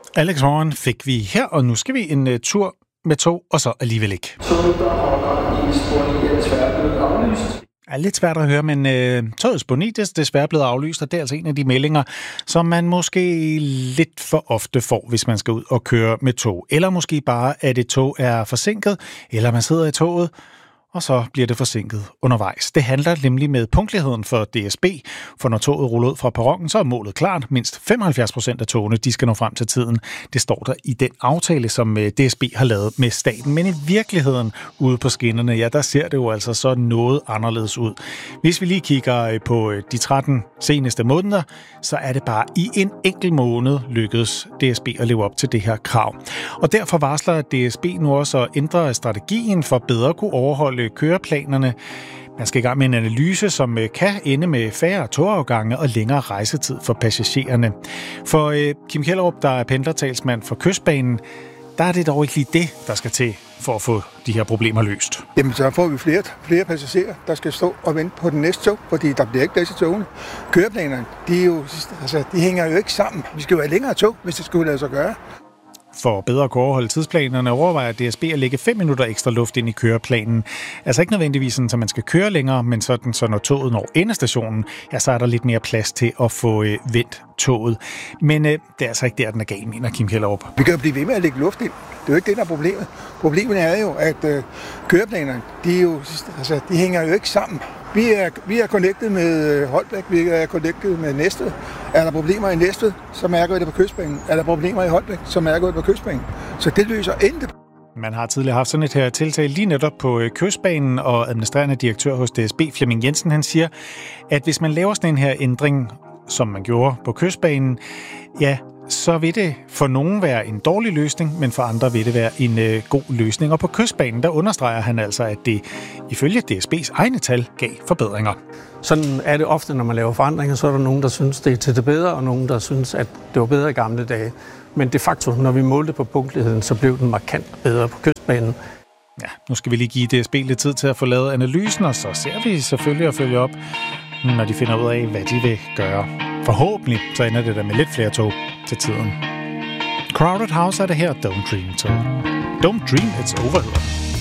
Alex Warren fik vi her, og nu skal vi en tur med tog, og så alligevel ikke. Det er lidt svært at høre, men togets Bonitas desværre blevet aflyst, og det er altså en af de meldinger, som man måske lidt for ofte får, hvis man skal ud og køre med tog. Eller måske bare, at et tog er forsinket, eller man sidder i toget, og så bliver det forsinket undervejs. Det handler nemlig med punktligheden for DSB, for når toget ruller ud fra perronen, så er målet klart. Mindst 75% af togene, de skal nå frem til tiden. Det står der i den aftale, som DSB har lavet med staten. Men i virkeligheden ude på skinnerne, ja, der ser det jo altså så noget anderledes ud. Hvis vi lige kigger på de 13 seneste måneder, så er det bare i en enkelt måned lykkedes DSB at leve op til det her krav. Og derfor varsler DSB nu også at ændre strategien for bedre at kunne overholde køreplanerne. Man skal i gang med en analyse, som kan ende med færre togafgange og længere rejsetid for passagererne. For Kim Kjellerup, der er pendlertalsmand for Kystbanen, der er det dog ikke lige det, der skal til for at få de her problemer løst. Jamen, så får vi flere passagerer, der skal stå og vente på den næste tog, fordi der bliver ikke plads i togene. Køreplanerne, de hænger jo ikke sammen. Vi skal jo have længere tog, hvis det skulle lade sig gøre. For bedre at kunne overholde tidsplanerne overvejer DSB at lægge 5 minutter ekstra luft ind i køreplanen. Altså ikke nødvendigvis sådan, så man skal køre længere, men sådan, så når toget når endestationen, ja, så er der lidt mere plads til at få vendt toget. Men det er altså ikke der, den er gal, mener Kim Kjellerup. Vi kan jo blive ved med at lægge luft ind. Det er jo ikke det, der er problemet. Problemet er jo, at køreplanerne, de hænger jo ikke sammen. Vi er connected med Holbæk, vi er connected med Næstved. Er der problemer i Næstved, så mærker vi det på Kystbanen. Er der problemer i Holbæk, så mærker vi det på Kystbanen. Så det løser intet. Man har tidligere haft sådan et her tiltag lige netop på Kystbanen, og administrerende direktør hos DSB, Flemming Jensen, han siger, at hvis man laver sådan en her ændring, som man gjorde på Kystbanen, ja, så vil det for nogen være en dårlig løsning, men for andre vil det være en god løsning. Og på Kystbanen, der understreger han altså, at det ifølge DSB's egne tal gav forbedringer. Sådan er det ofte, når man laver forandringer, så er der nogen, der synes, det er til det bedre, og nogen, der synes, at det var bedre i gamle dage. Men de facto, når vi målte på punktligheden, så blev den markant bedre på Kystbanen. Ja, nu skal vi lige give DSB lidt tid til at få lavet analysen, og så ser vi selvfølgelig at følge op, når de finder ud af, hvad de vil gøre. Forhåbentlig så ender det der med lidt flere tog til tiden. Crowded House er det her, Don't Dream Tog. Don't Dream It's Over.